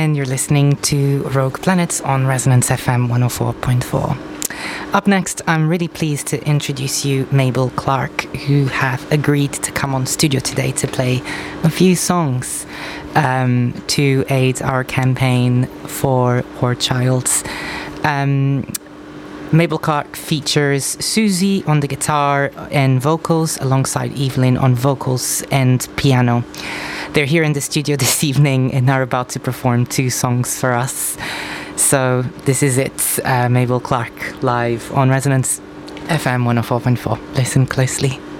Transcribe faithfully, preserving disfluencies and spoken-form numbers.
and you're listening to Rogue Planets on Resonance F M one oh four point four. Up next, I'm really pleased to introduce you Mabel Clark, who have agreed to come on studio today to play a few songs um, to aid our campaign for War Childs. Um, Mabel Clark features Susie on the guitar and vocals, alongside Evelyn on vocals and piano. They're here in the studio this evening and are about to perform two songs for us. So this is it, uh, Mabel Clark live on Resonance F M one oh four point four. Listen closely.